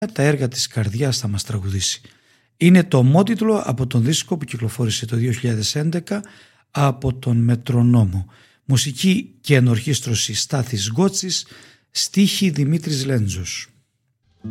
τα έργα της καρδιάς θα μας τραγουδήσει. Είναι το ομότιτλο από τον δίσκο που κυκλοφόρησε το 2011 από τον Μετρονόμο. Μουσική και ενορχήστρωση Στάθης Γκότσης, στίχη Δημήτρης Λέντζος.